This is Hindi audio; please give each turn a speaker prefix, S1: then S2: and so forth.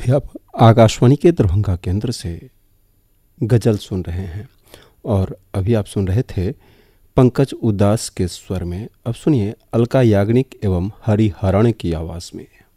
S1: अभी आप आकाशवाणी के दरभंगा केंद्र से गजल सुन रहे हैं और अभी आप सुन रहे थे पंकज उदास के स्वर में। अब सुनिए अलका याग्निक एवं हरि हरण की आवाज़ में।